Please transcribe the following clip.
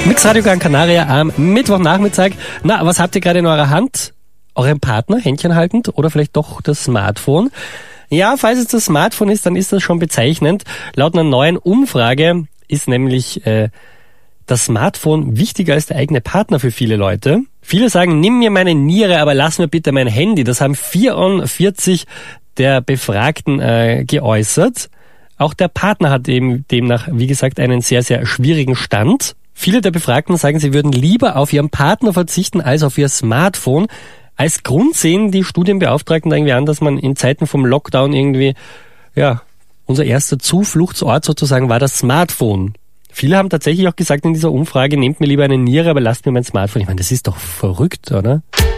Mixradio Gran Canaria am Mittwochnachmittag. Na, was habt ihr gerade in eurer Hand? Euren Partner, Händchen haltend, oder vielleicht doch das Smartphone? Ja, falls es das Smartphone ist, dann ist das schon bezeichnend. Laut einer neuen Umfrage ist nämlich das Smartphone wichtiger als der eigene Partner für viele Leute. Viele sagen, nimm mir meine Niere, aber lass mir bitte mein Handy. Das haben 44 der Befragten geäußert. Auch der Partner hat eben demnach, wie gesagt, einen sehr, sehr schwierigen Stand. Viele der Befragten sagen, sie würden lieber auf ihren Partner verzichten als auf ihr Smartphone. Als Grund sehen die Studienbeauftragten irgendwie an, dass man in Zeiten vom Lockdown irgendwie, ja, unser erster Zufluchtsort sozusagen war das Smartphone. Viele haben tatsächlich auch gesagt in dieser Umfrage, nehmt mir lieber eine Niere, aber lasst mir mein Smartphone. Ich meine, das ist doch verrückt, oder?